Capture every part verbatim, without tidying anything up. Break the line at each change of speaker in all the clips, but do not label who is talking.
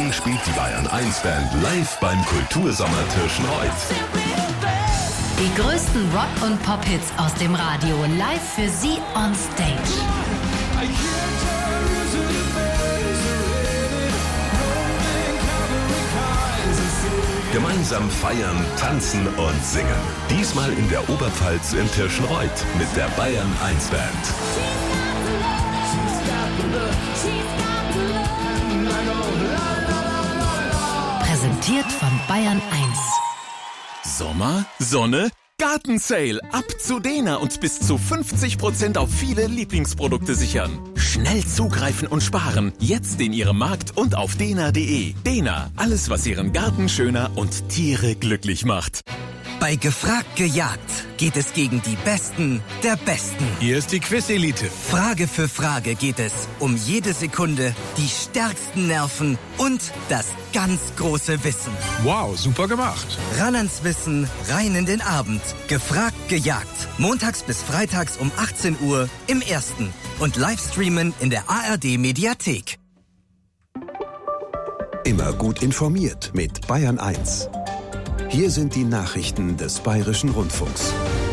Morgen spielt die Bayern eins Band live beim Kultursommer Tirschenreuth.
Die größten Rock- und Pop-Hits aus dem Radio live für Sie on Stage.
Gemeinsam feiern, tanzen und singen. Diesmal in der Oberpfalz in Tirschenreuth mit der Bayern eins Band.
Präsentiert von Bayern eins.
Sommer, Sonne, Gartensale. Ab zu Dena und bis zu fünfzig Prozent auf viele Lieblingsprodukte sichern. Schnell zugreifen und sparen. Jetzt in Ihrem Markt und auf dena punkt de. Dena, alles was Ihren Garten schöner und Tiere glücklich macht.
Bei Gefragt gejagt geht es gegen die Besten der Besten.
Hier ist die Quiz-Elite.
Frage für Frage geht es um jede Sekunde, die stärksten Nerven und das ganz große Wissen.
Wow, super gemacht.
Ran ans Wissen, rein in den Abend. Gefragt gejagt. Montags bis freitags um achtzehn Uhr im Ersten und Livestreamen in der A R D-Mediathek.
Immer gut informiert mit Bayern eins. Hier sind die Nachrichten des Bayerischen Rundfunks.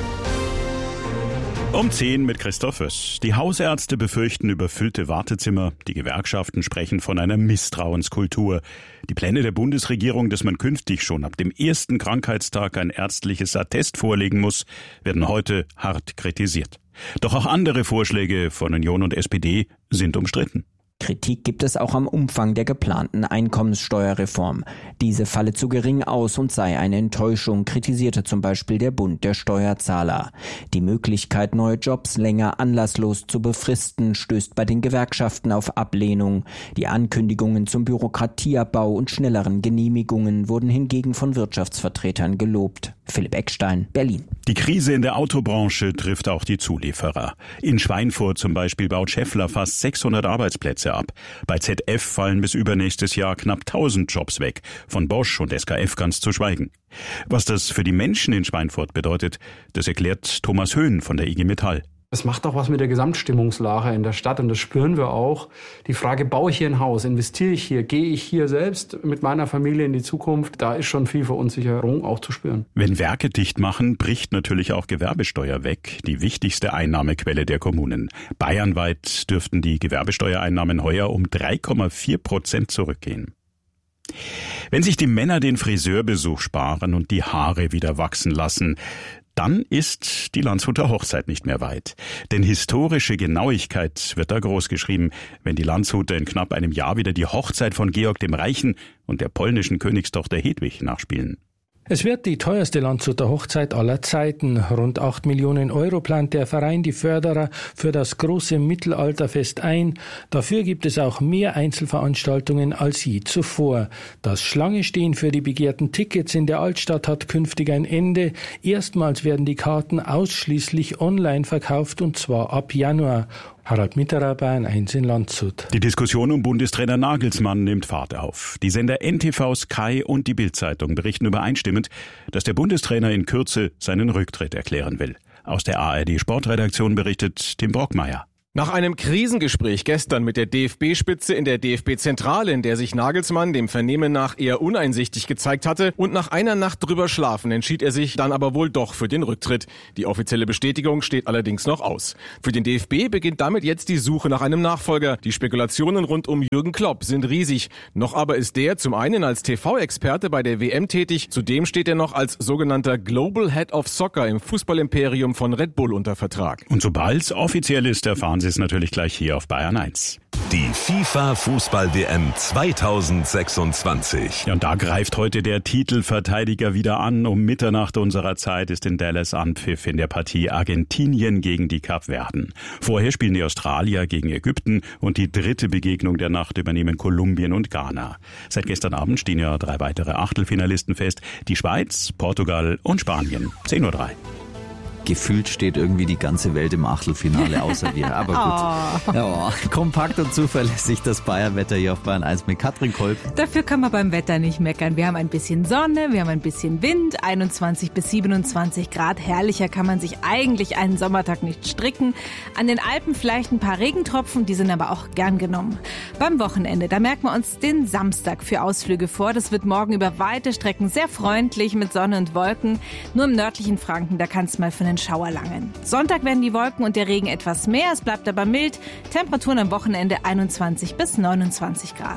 Um zehn mit Christoph Föss. Die Hausärzte befürchten überfüllte Wartezimmer. Die Gewerkschaften sprechen von einer Misstrauenskultur. Die Pläne der Bundesregierung, dass man künftig schon ab dem ersten Krankheitstag ein ärztliches Attest vorlegen muss, werden heute hart kritisiert. Doch auch andere Vorschläge von Union und S P D sind umstritten.
Kritik gibt es auch am Umfang der geplanten Einkommenssteuerreform. Diese falle zu gering aus und sei eine Enttäuschung, kritisierte zum Beispiel der Bund der Steuerzahler. Die Möglichkeit, neue Jobs länger anlasslos zu befristen, stößt bei den Gewerkschaften auf Ablehnung. Die Ankündigungen zum Bürokratieabbau und schnelleren Genehmigungen wurden hingegen von Wirtschaftsvertretern gelobt. Philipp Eckstein, Berlin.
Die Krise in der Autobranche trifft auch die Zulieferer. In Schweinfurt zum Beispiel baut Schaeffler fast sechshundert Arbeitsplätze ab. Bei Z F fallen bis übernächstes Jahr knapp tausend Jobs weg, von Bosch und S K F ganz zu schweigen. Was das für die Menschen in Schweinfurt bedeutet, das erklärt Thomas Höhn von der I G Metall.
Es macht auch was mit der Gesamtstimmungslage in der Stadt und das spüren wir auch. Die Frage, baue ich hier ein Haus, investiere ich hier, gehe ich hier selbst mit meiner Familie in die Zukunft, da ist schon viel Verunsicherung auch zu spüren.
Wenn Werke dicht machen, bricht natürlich auch Gewerbesteuer weg, die wichtigste Einnahmequelle der Kommunen. Bayernweit dürften die Gewerbesteuereinnahmen heuer um drei Komma vier Prozent zurückgehen. Wenn sich die Männer den Friseurbesuch sparen und die Haare wieder wachsen lassen, dann ist die Landshuter Hochzeit nicht mehr weit. Denn historische Genauigkeit wird da groß geschrieben, wenn die Landshuter in knapp einem Jahr wieder die Hochzeit von Georg dem Reichen und der polnischen Königstochter Hedwig nachspielen.
Es wird die teuerste Landshuter Hochzeit aller Zeiten. Rund acht Millionen Euro plant der Verein die Förderer für das große Mittelalterfest ein. Dafür gibt es auch mehr Einzelveranstaltungen als je zuvor. Das Schlange-Stehen für die begehrten Tickets in der Altstadt hat künftig ein Ende. Erstmals werden die Karten ausschließlich online verkauft und zwar ab Januar. Harald Mitterer, Bayern eins in Landshut.
Die Diskussion um Bundestrainer Nagelsmann nimmt Fahrt auf. Die Sender N T V, Sky und die Bild-Zeitung berichten übereinstimmend, dass der Bundestrainer in Kürze seinen Rücktritt erklären will. Aus der A R D-Sportredaktion berichtet Tim Brockmeier.
Nach einem Krisengespräch gestern mit der D F B-Spitze in der D F B-Zentrale, in der sich Nagelsmann dem Vernehmen nach eher uneinsichtig gezeigt hatte und nach einer Nacht drüber schlafen, entschied er sich dann aber wohl doch für den Rücktritt. Die offizielle Bestätigung steht allerdings noch aus. Für den D F B beginnt damit jetzt die Suche nach einem Nachfolger. Die Spekulationen rund um Jürgen Klopp sind riesig. Noch aber ist der zum einen als T V-Experte bei der W M tätig, zudem steht er noch als sogenannter Global Head of Soccer im Fußballimperium von Red Bull unter Vertrag.
Und sobald es offiziell ist, erfahren Sie ist natürlich gleich hier auf Bayern eins.
Die FIFA-Fußball-W M zweitausendsechsundzwanzig.
Ja, und da greift heute der Titelverteidiger wieder an. Um Mitternacht unserer Zeit ist in Dallas Anpfiff in der Partie Argentinien gegen die Kapverden. Vorher spielen die Australier gegen Ägypten und die dritte Begegnung der Nacht übernehmen Kolumbien und Ghana. Seit gestern Abend stehen ja drei weitere Achtelfinalisten fest. Die Schweiz, Portugal und Spanien. zehn Uhr drei.
gefühlt steht irgendwie die ganze Welt im Achtelfinale außer wir. Aber gut. Oh. Ja, kompakt und zuverlässig das Bayernwetter hier auf Bayern eins mit Katrin Kolb.
Dafür kann man beim Wetter nicht meckern. Wir haben ein bisschen Sonne, wir haben ein bisschen Wind, einundzwanzig bis siebenundzwanzig Grad. Herrlicher kann man sich eigentlich einen Sommertag nicht stricken. An den Alpen vielleicht ein paar Regentropfen, die sind aber auch gern genommen. Beim Wochenende, da merken wir uns den Samstag für Ausflüge vor. Das wird morgen über weite Strecken sehr freundlich mit Sonne und Wolken. Nur im nördlichen Franken, da kann es mal für einen Schauer langen. Sonntag werden die Wolken und der Regen etwas mehr, es bleibt aber mild. Temperaturen am Wochenende einundzwanzig bis neunundzwanzig Grad.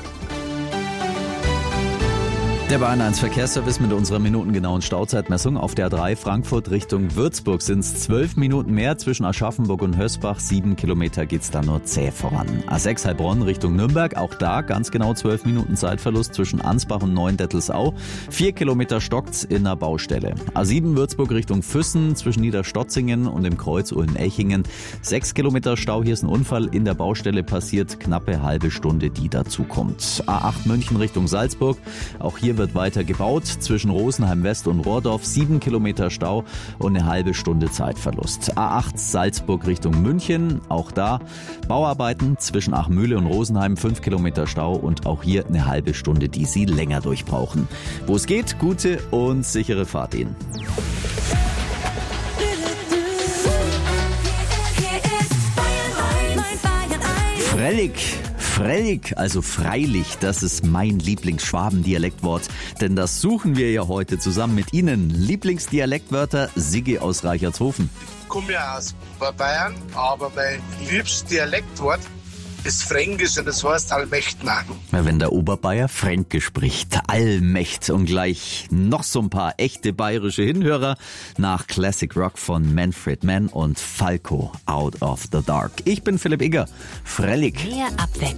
Der Bayern eins Verkehrsservice mit unserer minutengenauen Stauzeitmessung. Auf der A drei Frankfurt Richtung Würzburg sind es zwölf Minuten mehr. Zwischen Aschaffenburg und Hösbach, sieben Kilometer geht's da nur zäh voran. A sechs Heilbronn Richtung Nürnberg, auch da ganz genau zwölf Minuten Zeitverlust zwischen Ansbach und Neuendettelsau. vier Kilometer stockt's in der Baustelle. A sieben Würzburg Richtung Füssen zwischen Niederstotzingen und dem Kreuz Ulm-Echingen. sechs Kilometer Stau, hier ist ein Unfall in der Baustelle passiert, knappe halbe Stunde, die dazukommt. A acht München Richtung Salzburg, auch hier wird weiter gebaut. Zwischen Rosenheim West und Rohrdorf sieben Kilometer Stau und eine halbe Stunde Zeitverlust. A acht Salzburg Richtung München, auch da Bauarbeiten zwischen Achmühle und Rosenheim, fünf Kilometer Stau und auch hier eine halbe Stunde, die Sie länger durchbrauchen. Wo es geht, gute und sichere Fahrt Ihnen. Frellig. Frellig, also freilich, das ist mein Lieblingsschwabendialektwort, denn das suchen wir ja heute zusammen mit Ihnen. Lieblingsdialektwörter, Siggi aus Reichertshofen.
Ich komme ja aus Bayern, aber mein liebstes Dialektwort ist Fränkisch und das heißt Allmächtner.
Wenn der Oberbayer Fränkisch spricht, Allmächt und gleich noch so ein paar echte bayerische Hinhörer nach Classic Rock von Manfred Mann und Falco, Out of the Dark. Ich bin Philipp Igger, Frellig.
Mehr Abwechslung.